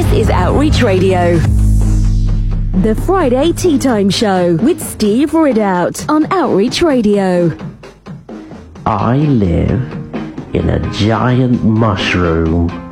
is Outreach Radio. The Friday Tea Time Show with Steve Ridout on Outreach Radio. I live in a giant mushroom